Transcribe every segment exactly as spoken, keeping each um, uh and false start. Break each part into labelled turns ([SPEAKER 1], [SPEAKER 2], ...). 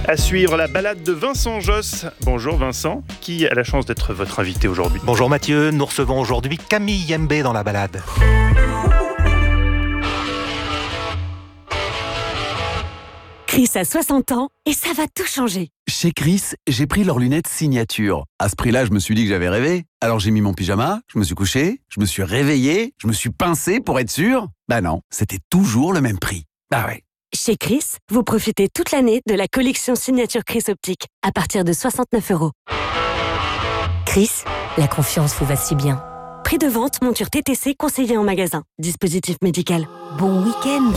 [SPEAKER 1] À suivre, la balade de Vincent Josse. Bonjour Vincent, qui a la chance d'être votre invité aujourd'hui?
[SPEAKER 2] Bonjour Mathieu, nous recevons aujourd'hui Camille Yembe dans la balade.
[SPEAKER 3] Chris a soixante ans et ça va tout changer.
[SPEAKER 4] Chez Chris, j'ai pris leurs lunettes signature. À ce prix-là, je me suis dit que j'avais rêvé. Alors j'ai mis mon pyjama, je me suis couché, je me suis réveillé, je me suis pincé pour être sûr. Bah non, c'était toujours le même prix. Bah ouais.
[SPEAKER 3] Chez Chris, vous profitez toute l'année de la collection signature Chris Optique à partir de soixante-neuf euros.
[SPEAKER 5] Chris, la confiance vous va si bien.
[SPEAKER 3] Prix de vente, monture T T C conseillé en magasin. Dispositif médical. Bon week-end.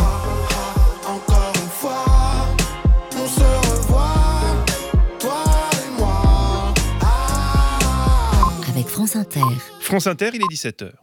[SPEAKER 5] Avec France Inter.
[SPEAKER 1] France Inter, il est dix-sept heures.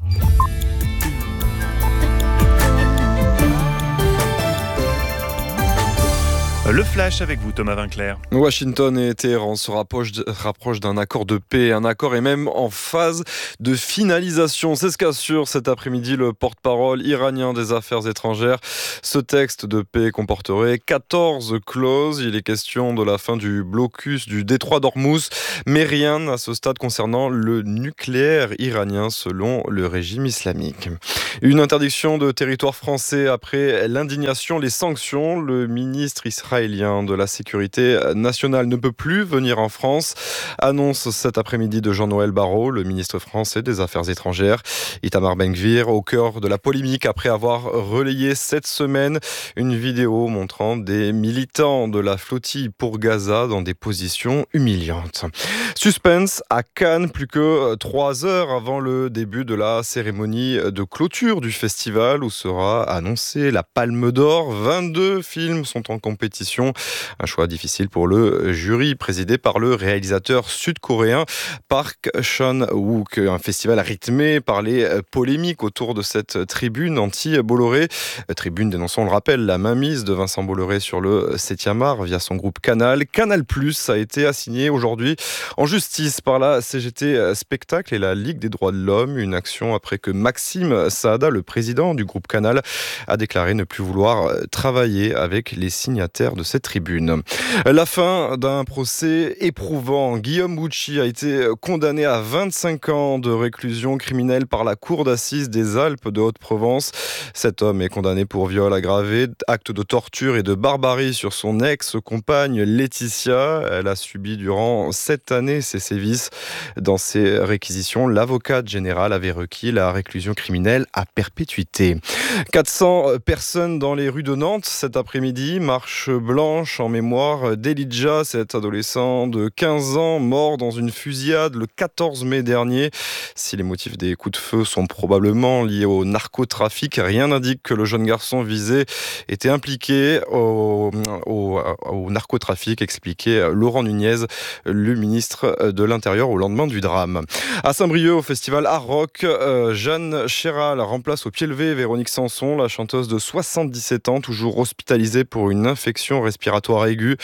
[SPEAKER 1] Le flash avec vous, Thomas Vinclair.
[SPEAKER 6] Washington et Téhéran se rapprochent, rapprochent d'un accord de paix. Un accord est même en phase de finalisation. C'est ce qu'assure cet après-midi le porte-parole iranien des Affaires étrangères. Ce texte de paix comporterait quatorze clauses. Il est question de la fin du blocus du détroit d'Ormuz, mais rien à ce stade concernant le nucléaire iranien selon le régime islamique. Une interdiction de territoire français après l'indignation, les sanctions. Le ministre israélien de la sécurité nationale ne peut plus venir en France, annonce cet après-midi de Jean-Noël Barrot, le ministre français des Affaires étrangères. Itamar Ben-Gvir au cœur de la polémique après avoir relayé cette semaine une vidéo montrant des militants de la flottille pour Gaza dans des positions humiliantes. Suspense à Cannes, plus que trois heures avant le début de la cérémonie de clôture du festival où sera annoncée la Palme d'Or. vingt-deux films sont en compétition. Un choix difficile pour le jury présidé par le réalisateur sud-coréen Park Chan-wook. Un festival rythmé par les polémiques autour de cette tribune anti-Bolloré. Tribune dénonçant, on le rappelle, la mainmise de Vincent Bolloré sur le septième art via son groupe Canal. Canal plus a été assigné aujourd'hui en justice par la C G T Spectacle et la Ligue des droits de l'homme. Une action après que Maxime Saada, le président du groupe Canal, a déclaré ne plus vouloir travailler avec les signataires de cette tribune. La fin d'un procès éprouvant. Guillaume Bucci a été condamné à vingt-cinq ans de réclusion criminelle par la cour d'assises des Alpes de Haute-Provence. Cet homme est condamné pour viol aggravé, acte de torture et de barbarie sur son ex-compagne Laetitia. Elle a subi durant sept années ces sévices. Dans ses réquisitions, l'avocate générale avait requis la réclusion criminelle à perpétuité. quatre cents personnes dans les rues de Nantes cet après-midi. Marche blanche en mémoire d'Elijah, cet adolescent de quinze ans mort dans une fusillade le quatorze mai dernier. Si les motifs des coups de feu sont probablement liés au narcotrafic, rien n'indique que le jeune garçon visé était impliqué au, au, au narcotrafic, expliquait Laurent Nunez, le ministre de l'Intérieur, au lendemain du drame. À Saint-Brieuc, au festival Art Rock, euh, Jeanne Chéral remplace au pied levé Véronique Sanson, la chanteuse de soixante-dix-sept ans, toujours hospitalisée pour une infection respiratoire aiguë.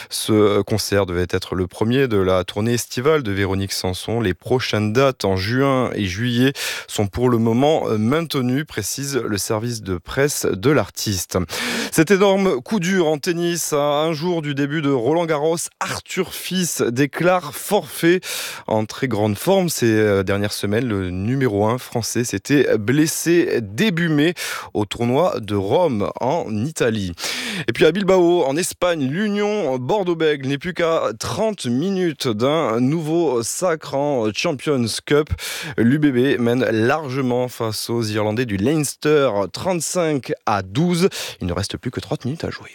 [SPEAKER 6] Ce concert devait être le premier de la tournée estivale de Véronique Sanson. Les prochaines dates en juin et juillet sont pour le moment maintenues, précise le service de presse de l'artiste. Cet énorme coup dur en tennis, à un jour du début de Roland-Garros, Arthur Fils déclare forfait. En très grande forme ces dernières semaines, le numéro un français s'était blessé début mai au tournoi de Rome en Italie. Et puis à Bilbao, en Espagne, l'Union Bordeaux-Bègles n'est plus qu'à trente minutes d'un nouveau sacre en Champions Cup. L'U B B mène largement face aux Irlandais du Leinster, trente-cinq à douze. Il ne reste plus que trente minutes à jouer.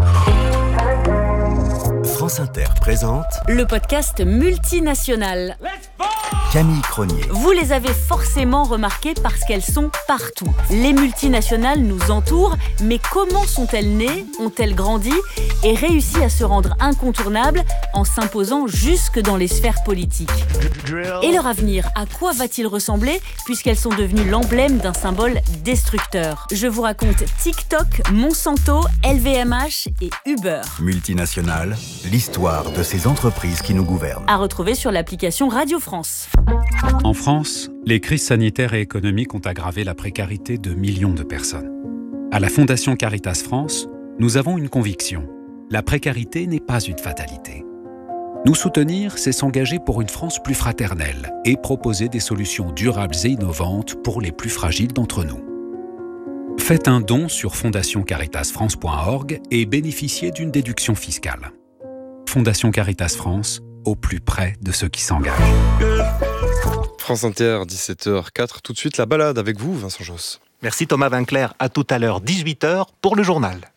[SPEAKER 2] France Inter présente
[SPEAKER 3] Le podcast multinational.
[SPEAKER 2] Camille Cronier.
[SPEAKER 3] Vous les avez forcément remarquées parce qu'elles sont partout. Les multinationales nous entourent, mais comment sont-elles nées, ont-elles grandi et réussi à se rendre incontournables en s'imposant jusque dans les sphères politiques? Et leur avenir, à quoi va-t-il ressembler puisqu'elles sont devenues l'emblème d'un symbole destructeur? Je vous raconte TikTok, Monsanto, L V M H et Uber.
[SPEAKER 2] Multinationale, l'histoire de ces entreprises qui nous gouvernent.
[SPEAKER 3] À retrouver sur l'application Radio France.
[SPEAKER 7] En France, les crises sanitaires et économiques ont aggravé la précarité de millions de personnes. À la Fondation Caritas France, nous avons une conviction. la précarité n'est pas une fatalité. Nous soutenir, c'est s'engager pour une France plus fraternelle et proposer des solutions durables et innovantes pour les plus fragiles d'entre nous. Faites un don sur fondation caritas france point org et bénéficiez d'une déduction fiscale. Fondation Caritas France, au plus près de ceux qui s'engagent.
[SPEAKER 6] France Inter, dix-sept heures quatre. Tout de suite, la balade avec vous, Vincent Josse.
[SPEAKER 8] Merci Thomas Vinclair. À tout à l'heure, dix-huit heures, pour le journal.